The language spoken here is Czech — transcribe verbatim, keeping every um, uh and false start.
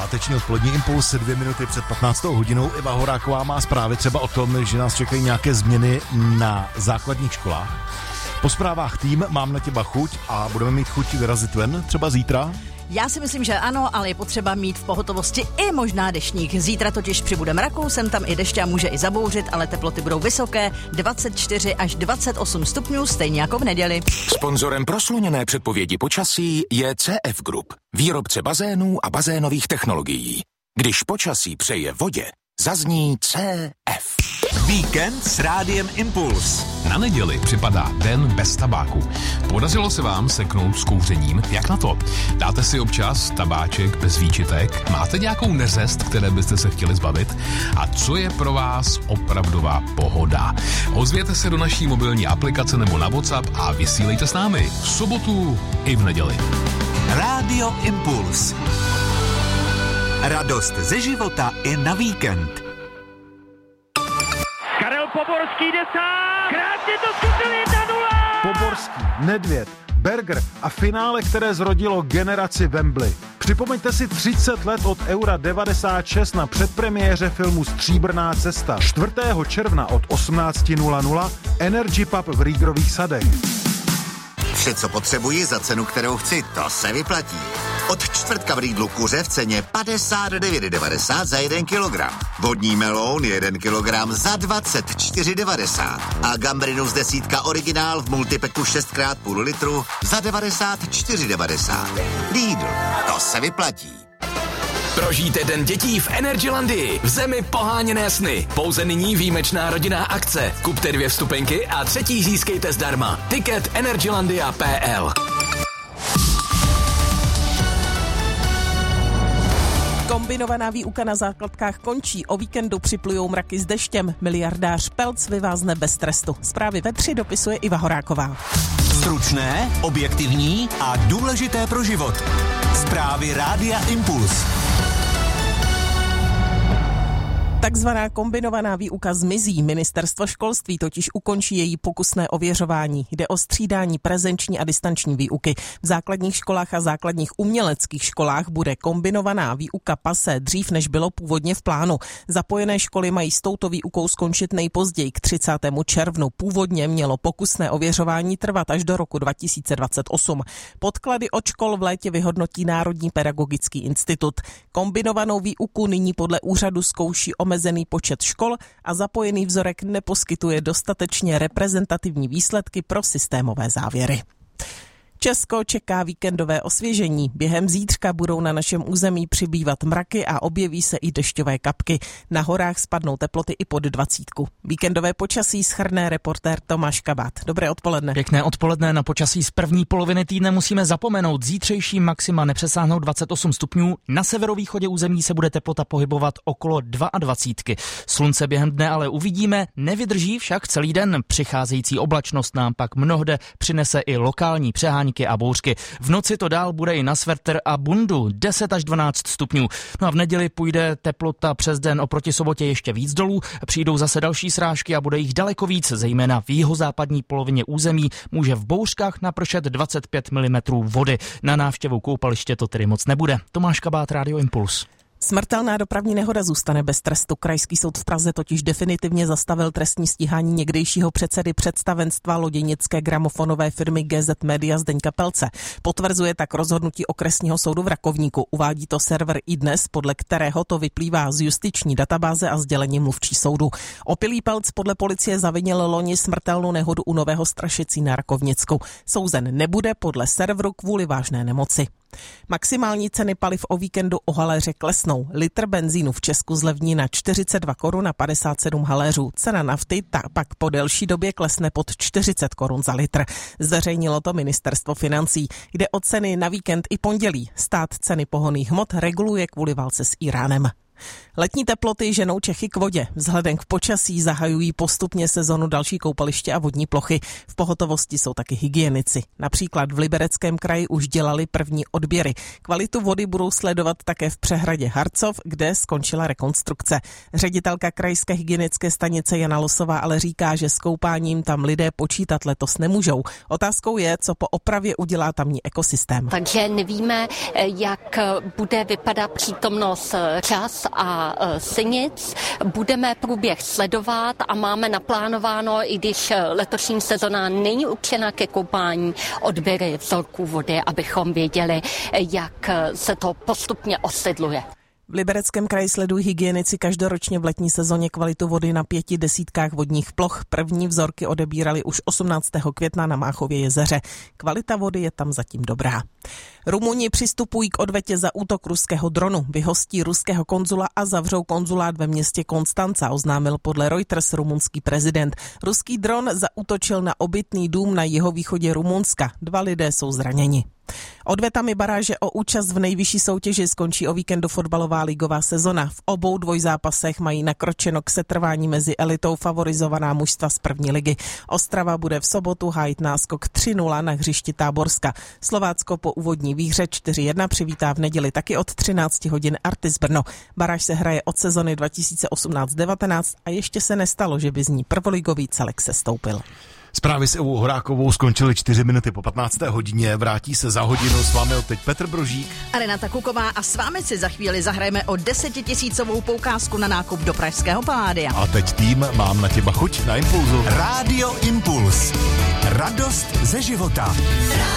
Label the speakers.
Speaker 1: Páteční odpolední impuls, dvě minuty před patnáctou hodinou. Iva Horáková má zprávy třeba o tom, že nás čekají nějaké změny na základních školách. Po zprávách tým mám na těba chuť a budeme mít chuť vyrazit ven, třeba zítra.
Speaker 2: Já si myslím, že ano, ale je potřeba mít v pohotovosti i možná deštník. Zítra totiž přibude mraku, sem tam i deště a může i zabouřit, ale teploty budou vysoké, dvacet čtyři až dvacet osm stupňů, stejně jako v neděli.
Speaker 3: Sponzorem prosluněné předpovědi počasí je C F Group, výrobce bazénů a bazénových technologií. Když počasí přeje vodě, zazní C F.
Speaker 4: Víkend s Rádiem Impuls.
Speaker 5: Na neděli připadá den bez tabáku. Podařilo se vám seknout s kouřením? Jak na to? Dáte si občas tabáček bez výčitek? Máte nějakou neřest, které byste se chtěli zbavit? A co je pro vás opravdová pohoda? Ozvěte se do naší mobilní aplikace nebo na WhatsApp a vysílejte s námi v sobotu i v neděli.
Speaker 4: Rádio Impuls. Radost ze života i na víkend.
Speaker 6: Karel Poborský jde sám. Krásně to zkusil jedna nula.
Speaker 7: Poborský, Nedvěd, Berger a finále, které zrodilo generaci Wembley. Připomeňte si třicet let od Eura devadesát šest na předpremiéře filmu Stříbrná cesta. čtvrtého června od osmnáct nula nula Energy Pub v Rýgrových sadech.
Speaker 8: Vše, co potřebuji za cenu, kterou chci, to se vyplatí. Od čtvrtka v Lidlu kuře v ceně padesát devět devadesát za jeden kilogram. Vodní meloun jeden kilogram za dvacet čtyři devadesát. A gambrinus desítka originál v multipeku šest krát půl litru za devadesát čtyři devadesát. Lidl, to se vyplatí.
Speaker 3: Prožijte den dětí v Energylandii, v zemi poháněné sny. Pouze nyní výjimečná rodinná akce. Kupte dvě vstupenky a třetí získejte zdarma. Tiket energylandia tečka p l.
Speaker 9: Kombinovaná výuka na základkách končí, o víkendu připlujou mraky s deštěm. Miliardář Pelc vyvázne bez trestu. Zprávy ve tři dopisuje Iva Horáková.
Speaker 4: Stručné, objektivní a důležité pro život. Zprávy Rádia Impuls.
Speaker 9: Takzvaná kombinovaná výuka zmizí. Ministerstvo školství totiž ukončí její pokusné ověřování. Jde o střídání prezenční a distanční výuky. V základních školách a základních uměleckých školách bude kombinovaná výuka pasé dřív, než bylo původně v plánu. Zapojené školy mají s touto výukou skončit nejpozději k třicátému červnu. Původně mělo pokusné ověřování trvat až do roku dva tisíce dvacet osm. Podklady od škol v létě vyhodnotí Národní pedagogický institut. Kombinovanou výuku nyní podle úřadu zkouší omezený počet škol a zapojený vzorek neposkytuje dostatečně reprezentativní výsledky pro systémové závěry. Česko čeká víkendové osvěžení. Během zítřka budou na našem území přibývat mraky a objeví se i dešťové kapky. Na horách spadnou teploty i pod dvacítku. Víkendové počasí shrne reportér Tomáš Kabát. Dobré odpoledne.
Speaker 10: Pěkné odpoledne. Na počasí z první poloviny týdne musíme zapomenout. Zítřejší maxima nepřesáhnou dvacet osm stupňů. Na severovýchodě území se bude teplota pohybovat okolo dvacet dva. Slunce během dne ale uvidíme, nevydrží však celý den. Přicházející oblačnost nám pak mnohde přinese i lokální přehání a bouřky. V noci to dál bude i na svetr a bundu, deset až dvanáct stupňů. No a v neděli půjde teplota přes den oproti sobotě ještě víc dolů, přijdou zase další srážky a bude jich daleko víc, zejména v jihozápadní polovině území může v bouřkách napršet dvacet pět milimetrů vody. Na návštěvu koupaliště to tedy moc nebude. Tomáš Kabát, Rádio Impuls.
Speaker 9: Smrtelná dopravní nehoda zůstane bez trestu. Krajský soud v Praze totiž definitivně zastavil trestní stíhání někdejšího předsedy představenstva loděnické gramofonové firmy G Z Media Zdeňka Pelce. Potvrzuje tak rozhodnutí okresního soudu v Rakovníku. Uvádí to server iDnes, podle kterého to vyplývá z justiční databáze a sdělení mluvčí soudu. Opilý Pelc podle policie zavinil loni smrtelnou nehodu u Nového Strašicí na Rakovnicku. Souzen nebude podle serveru kvůli vážné nemoci. Maximální ceny paliv o víkendu o haléře klesnou. Litr benzínu v Česku zlevní na čtyřicet dva korun a padesát sedm haléřů. Cena nafty ta pak po delší době klesne pod čtyřicet korun za litr. Zveřejnilo to ministerstvo financí. Jde o ceny na víkend i pondělí. Stát ceny pohonných hmot reguluje kvůli válce s Íránem. Letní teploty ženou Čechy k vodě. Vzhledem k počasí zahajují postupně sezonu další koupaliště a vodní plochy. V pohotovosti jsou taky hygienici. Například v Libereckém kraji už dělali první odběry. Kvalitu vody budou sledovat také v přehradě Harcov, kde skončila rekonstrukce. Ředitelka krajské hygienické stanice Jana Losová ale říká, že s koupáním tam lidé počítat letos nemůžou. Otázkou je, co po opravě udělá tamní ekosystém.
Speaker 11: Takže nevíme, jak bude vypadat přítomnost řas a sinic. Budeme průběh sledovat a máme naplánováno, i když letošní sezona není určena ke koupání, odběry vzorků vody, abychom věděli, jak se to postupně osidluje.
Speaker 9: V Libereckém kraji sledují hygienici každoročně v letní sezóně kvalitu vody na pěti desítkách vodních ploch. První vzorky odebírali už osmnáctého května na Máchově jezeře. Kvalita vody je tam zatím dobrá. Rumuni přistupují k odvetě za útok ruského dronu. Vyhostí ruského konzula a zavřou konzulát ve městě Konstanca, oznámil podle Reuters rumunský prezident. Ruský dron zaútočil na obytný dům na jihovýchodě Rumunska. Dva lidé jsou zraněni. Odvetami baráže o účast v nejvyšší soutěži skončí o víkendu fotbalová ligová sezona. V obou dvojzápasech mají nakročeno k setrvání mezi elitou favorizovaná mužstva z první ligy. Ostrava bude v sobotu hájit náskok tři nula na hřišti Táborska. Slovácko po úvodní výhře čtyři jedna přivítá v neděli taky od třinácti hodin Artis Brno. Baráž se hraje od sezony dva tisíce osmnáct devatenáct a ještě se nestalo, že by z ní prvoligový celek sestoupil.
Speaker 1: Zprávy s Evou Horákovou skončily čtyři minuty po patnácté hodině. Vrátí se za hodinu s vámi teď Petr Brožík
Speaker 2: a Renata Kuková a s vámi si za chvíli zahrajeme o desetitisícovou poukázku na nákup do Pražského Palladia.
Speaker 1: A teď tým Mám na těba chuť na Impulzu.
Speaker 4: Rádio Impuls. Radost ze života.